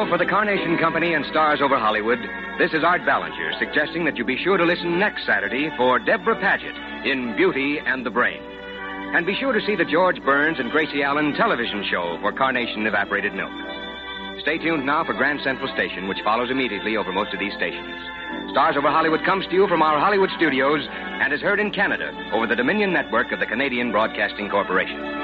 now, for the Carnation Company and Stars Over Hollywood, this is Art Ballinger suggesting that you be sure to listen next Saturday for Deborah Paget in Beauty and the Brain. And be sure to see the George Burns and Gracie Allen television show for Carnation Evaporated Milk. Stay tuned now for Grand Central Station, which follows immediately over most of these stations. Stars Over Hollywood comes to you from our Hollywood studios and is heard in Canada over the Dominion Network of the Canadian Broadcasting Corporation.